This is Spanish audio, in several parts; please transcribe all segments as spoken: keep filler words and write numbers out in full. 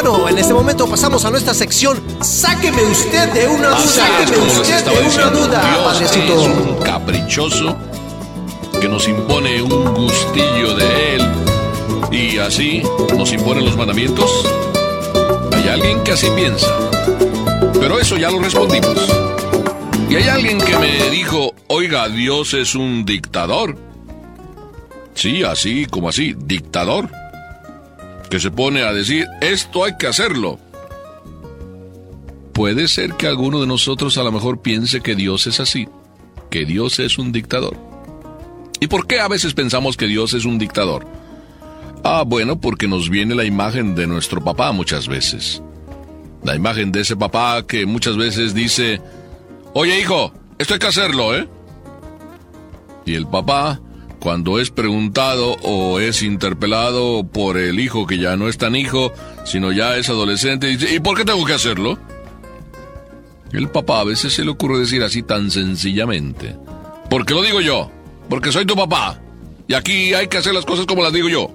Bueno, en este momento pasamos a nuestra sección. Sáqueme usted de una duda. Sáqueme usted de una duda, padrecito. Dios es un caprichoso que nos impone un gustillo de él y así nos imponen los mandamientos. Hay alguien que así piensa, pero eso ya lo respondimos. Y hay alguien que me dijo, oiga, Dios es un dictador. Sí, así como así, dictador, que se pone a decir, esto hay que hacerlo. Puede ser que alguno de nosotros a lo mejor piense que Dios es así, que Dios es un dictador. ¿Y por qué a veces pensamos que Dios es un dictador? Ah, bueno, porque nos viene la imagen de nuestro papá muchas veces. La imagen de ese papá que muchas veces dice, oye hijo, esto hay que hacerlo, ¿eh? Y el papá, cuando es preguntado o es interpelado por el hijo que ya no es tan hijo, sino ya es adolescente, dice, ¿y por qué tengo que hacerlo? El papá a veces se le ocurre decir así tan sencillamente, porque lo digo yo, porque soy tu papá, y aquí hay que hacer las cosas como las digo yo.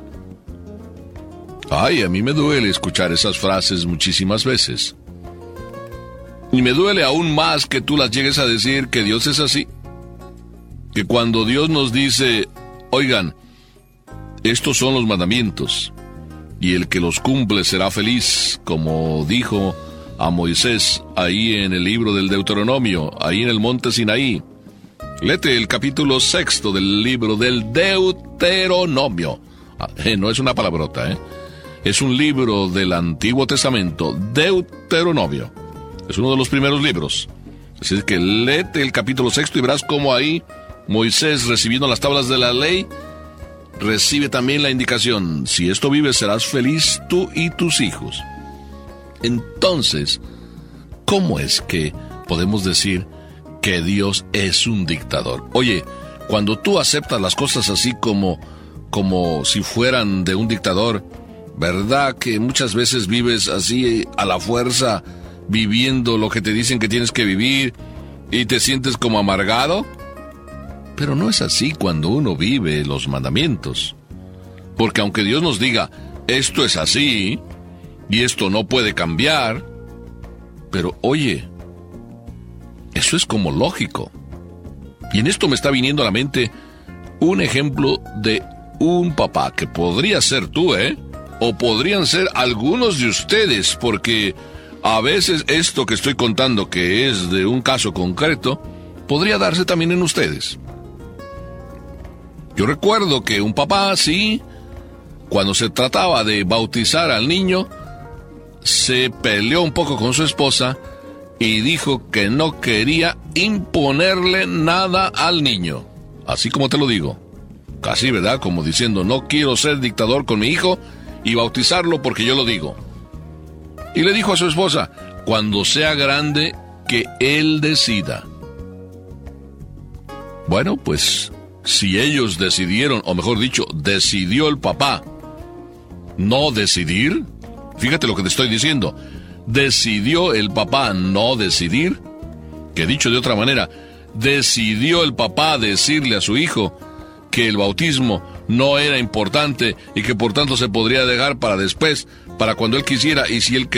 Ay, a mí me duele escuchar esas frases muchísimas veces. Y me duele aún más que tú las llegues a decir que Dios es así. Que cuando Dios nos dice, oigan, estos son los mandamientos, y el que los cumple será feliz, como dijo a Moisés ahí en el libro del Deuteronomio, ahí en el monte Sinaí. Léete el capítulo sexto del libro del Deuteronomio. Ah, eh, no es una palabrota, ¿eh? Es un libro del Antiguo Testamento, Deuteronomio. Es uno de los primeros libros. Así que léete el capítulo sexto y verás cómo ahí Moisés, recibiendo las tablas de la ley, recibe también la indicación, si esto vives serás feliz tú y tus hijos. Entonces, ¿cómo es que podemos decir que Dios es un dictador? Oye, cuando tú aceptas las cosas así como, como si fueran de un dictador, ¿verdad que muchas veces vives así a la fuerza, viviendo lo que te dicen que tienes que vivir y te sientes como amargado? Pero no es así cuando uno vive los mandamientos. Porque aunque Dios nos diga, esto es así, y esto no puede cambiar, pero oye, eso es como lógico. Y en esto me está viniendo a la mente un ejemplo de un papá, que podría ser tú, ¿eh? O podrían ser algunos de ustedes, porque a veces esto que estoy contando, que es de un caso concreto, podría darse también en ustedes. Yo recuerdo que un papá, sí, cuando se trataba de bautizar al niño, se peleó un poco con su esposa y dijo que no quería imponerle nada al niño. Así como te lo digo. Casi, ¿verdad? Como diciendo, no quiero ser dictador con mi hijo y bautizarlo porque yo lo digo. Y le dijo a su esposa, cuando sea grande, que él decida. Bueno, pues si ellos decidieron, o mejor dicho, decidió el papá no decidir, fíjate lo que te estoy diciendo, decidió el papá no decidir, que dicho de otra manera, decidió el papá decirle a su hijo que el bautismo no era importante y que por tanto se podría dejar para después, para cuando él quisiera, y si él